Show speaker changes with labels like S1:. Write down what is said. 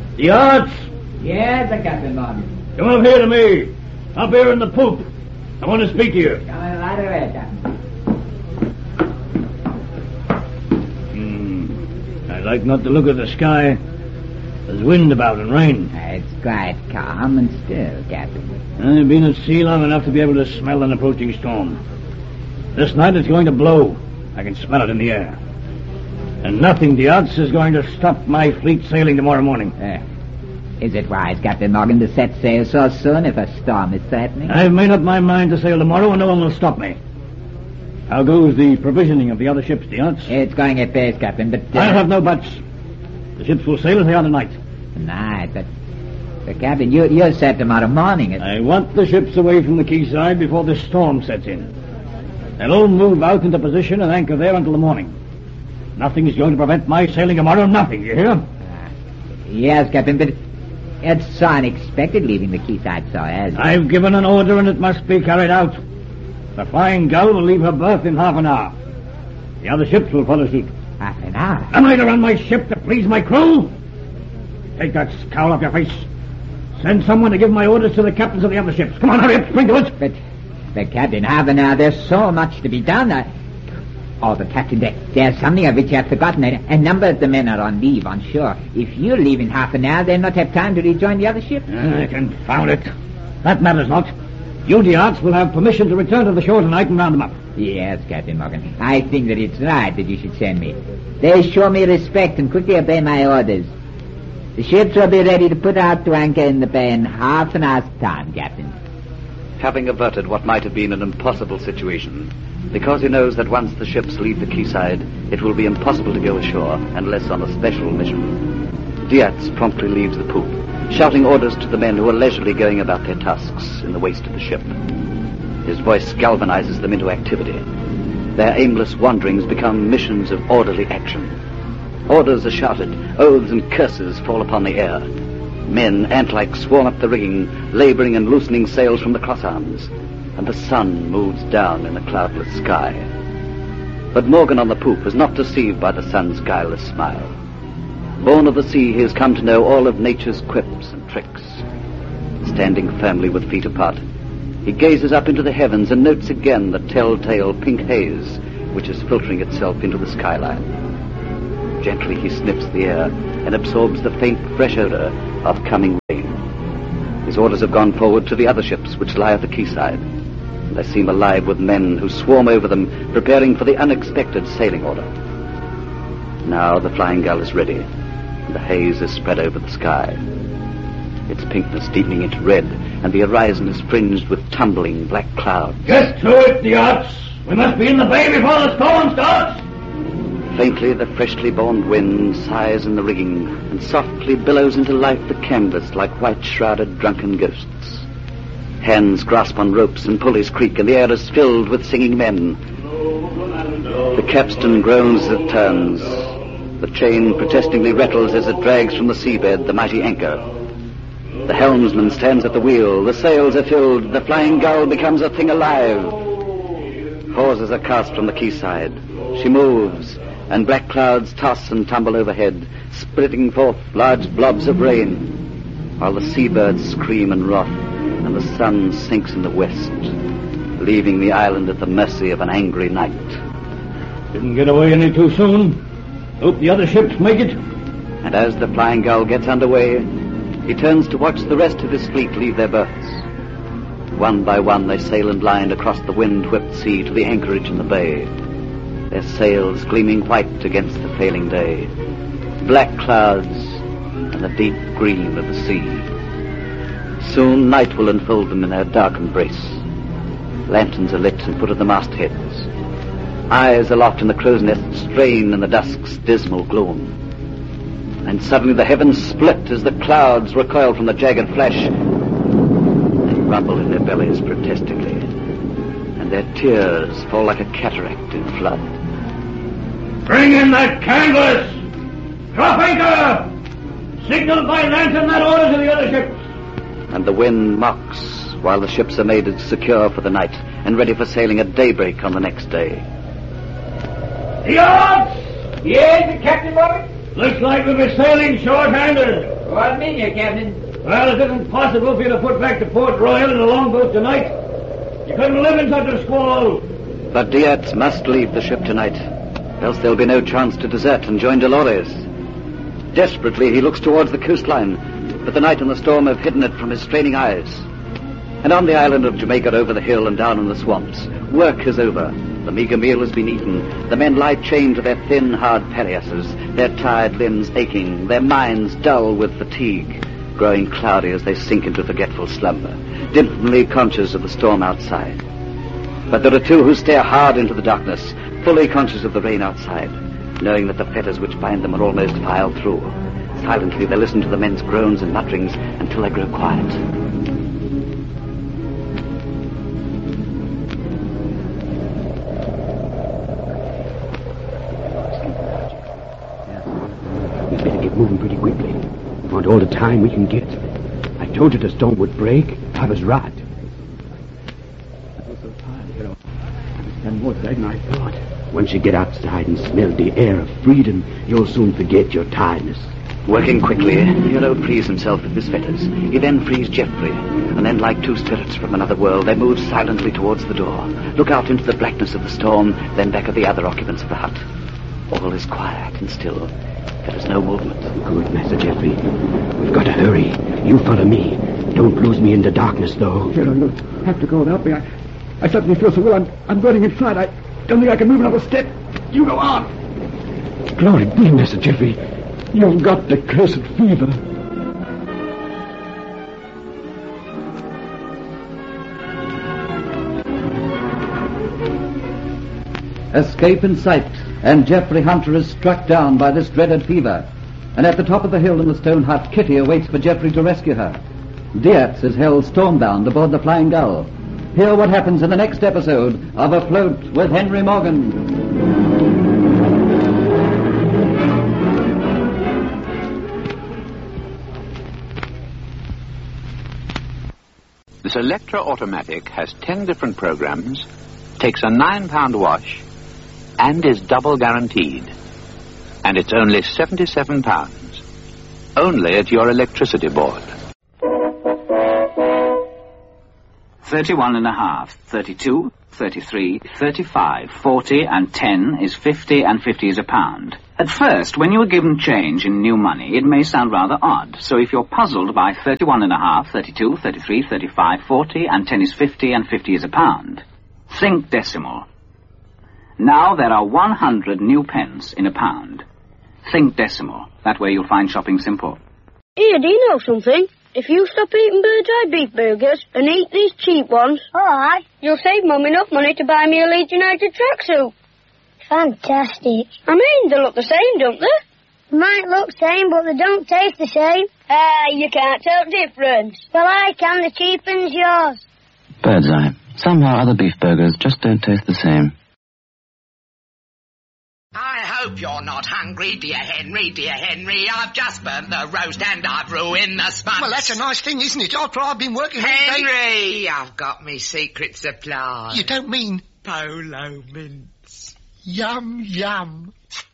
S1: The yards?
S2: Yes, Captain Morgan.
S1: Come up here to me. Up here in the poop. I want to speak to you.
S2: Coming right away, Captain.
S1: I like not the look of the sky. There's wind about and rain.
S2: It's quite calm and still, Captain.
S1: I've been at sea long enough to be able to smell an approaching storm. This night it's going to blow. I can smell it in the air. And nothing, the odds, is going to stop my fleet sailing tomorrow morning.
S2: Is it wise, Captain Morgan, to set sail so soon if a storm is threatening?
S1: I've made up my mind to sail tomorrow and no one will stop me. How goes the provisioning of the other ships, Diaz?
S2: It's going at pace, Captain, but...
S1: I'll have no buts. The ships will sail as they are tonight.
S2: Tonight, but Captain, you'll set tomorrow morning.
S1: I want the ships away from the quayside before the storm sets in. They'll all move out into position and anchor there until the morning. Nothing's going to prevent my sailing tomorrow, nothing, you hear?
S2: Yes, Captain, but it's so unexpected leaving the quayside so early.
S1: I've given an order and it must be carried out. The Flying Gull will leave her berth in half an hour. The other ships will follow suit.
S2: Half an hour?
S1: Am I to run my ship to please my crew? Take that scowl off your face. Send someone to give my orders to the captains of the other ships. Come on, hurry up, sprinkle it.
S2: But Captain, half an hour, there's so much to be done. But Captain, there's something of which you have forgotten. A number of the men are on leave on shore. If you leave in half an hour, they'll not have time to rejoin the other ship.
S1: Confound it. That matters not. You, Diaz, will have permission to return to the shore tonight and round them up.
S2: Yes, Captain Morgan. I think that it's right that you should send me. They show me respect and quickly obey my orders. The ships will be ready to put out to anchor in the bay in half an hour's time, Captain.
S3: Having averted what might have been an impossible situation, because he knows that once the ships leave the quayside, it will be impossible to go ashore unless on a special mission, Diaz promptly leaves the poop, shouting orders to the men who are leisurely going about their tasks in the waist of the ship. His voice galvanizes them into activity. Their aimless wanderings become missions of orderly action. Orders are shouted, oaths and curses fall upon the air. Men, ant-like, swarm up the rigging, laboring and loosening sails from the crossarms, and the sun moves down in the cloudless sky. But Morgan on the poop is not deceived by the sun's guileless smile. Born of the sea, he has come to know all of nature's quips and tricks. Standing firmly with feet apart, he gazes up into the heavens and notes again the telltale pink haze which is filtering itself into the skyline. Gently he sniffs the air and absorbs the faint, fresh odor of coming rain. His orders have gone forward to the other ships which lie at the quayside. They seem alive with men who swarm over them, preparing for the unexpected sailing order. Now the Flying Gull is ready, and the haze is spread over the sky. Its pinkness deepening into red, and the horizon is fringed with tumbling black clouds.
S1: Get to it, Diaz. We must be in the bay before the storm starts.
S3: Faintly, the freshly born wind sighs in the rigging and softly billows into life the canvas like white-shrouded drunken ghosts. Hands grasp on ropes and pulleys creak, and the air is filled with singing men. The capstan groans as it turns. The chain protestingly rattles as it drags from the seabed the mighty anchor. The helmsman stands at the wheel. The sails are filled. The Flying Gull becomes a thing alive. Hawsers are cast from the quayside. She moves, and black clouds toss and tumble overhead, spitting forth large blobs of rain, while the seabirds scream and wrath, and the sun sinks in the west, leaving the island at the mercy of an angry night.
S1: Didn't get away any too soon. Hope the other ships make it.
S3: And as the Flying Gull gets underway, he turns to watch the rest of his fleet leave their berths. One by one they sail in line across the wind-whipped sea to the anchorage in the bay, their sails gleaming white against the failing day, black clouds and the deep green of the sea. Soon night will enfold them in their dark embrace. Lanterns are lit and put at the mastheads. Eyes aloft in the crow's nest strain in the dusk's dismal gloom. And suddenly the heavens split as the clouds recoil from the jagged flash and rumble in their bellies protestingly, and their tears fall like a cataract in flood.
S1: Bring in that canvas! Drop anchor! Signal by lantern that order to the other ships!
S3: And the wind mocks while the ships are made secure for the night and ready for sailing at daybreak on the next day.
S1: The odds!
S2: Yes, Captain Morgan?
S1: Looks like we'll be sailing short-handed.
S2: What mean you, Captain?
S1: Well, it isn't possible for you to put back to Port Royal in a longboat tonight. You couldn't live in such a squall.
S3: But Diaz must leave the ship tonight, else there'll be no chance to desert and join Dolores. Desperately, he looks towards the coastline, but the night and the storm have hidden it from his straining eyes. And on the island of Jamaica, over the hill and down in the swamps, work is over. The meager meal has been eaten. The men lie chained to their thin, hard palliasses, their tired limbs aching, their minds dull with fatigue, growing cloudy as they sink into forgetful slumber, dimly conscious of the storm outside. But there are two who stare hard into the darkness, fully conscious of the rain outside, knowing that the fetters which bind them are almost filed through. Silently they listen to the men's groans and mutterings until they grow quiet.
S4: We'd better get moving pretty quickly. We want all the time we can get. I told you the storm would break. I was right. I was so tired, you know. I was spending more time than I thought. Once you get outside and smell the air of freedom, you'll soon forget your tiredness.
S3: Working quickly, Hero frees himself of his fetters. He then frees Geoffrey, and then, like two spirits from another world, they move silently towards the door, look out into the blackness of the storm, then back at the other occupants of the hut. All is quiet and still. There is no movement.
S4: Good, Master Geoffrey. We've got to hurry. You follow me. Don't lose me in the darkness, though.
S5: You'll have to go and help me. I suddenly feel so well. I'm burning inside. I don't think I can move another step. You go on.
S4: Glory be, Master Geoffrey.
S5: You've got the cursed fever.
S3: Escape in sight, and Geoffrey Hunter is struck down by this dreaded fever. And at the top of the hill in the stone hut, Kitty awaits for Geoffrey to rescue her. Diaz is held stormbound aboard the Flying Gull. Hear what happens in the next episode of Afloat with Henry Morgan.
S6: This Electra Automatic has 10 different programs, takes a £9 wash, and is double guaranteed. And it's only £77. Only at your electricity board.
S7: 31.5, 32, 33, 35, 40, and 10 is 50, and 50 is a pound. At first, when you are given change in new money, it may sound rather odd. So if you're puzzled by 31.5, 32, 33, 35, 40, and 10 is 50, and 50 is a pound, think decimal. Now there are 100 new pence in a pound. Think decimal. That way you'll find shopping simple.
S8: Here, do you know something? If you stop eating bird's-eye beef burgers and eat these cheap ones,
S9: Aye,
S8: you'll save Mum enough money to buy me a Leeds United tracksuit.
S9: fantastic.
S8: I mean, they look the same, don't they?
S9: Might look same, but they don't taste the same.
S8: You can't tell the difference.
S9: Well, I can. The cheap one's yours.
S10: Birdseye. Somehow other beef burgers just don't taste the same.
S11: I hope you're not hungry, dear Henry, dear Henry. I've just burnt the roast and I've ruined the sponge.
S12: Well, that's a nice thing, isn't it? After I've been working all day...
S11: Henry, I've got me secret supply.
S12: You don't mean...
S11: Polo mince.
S12: Yum, yum.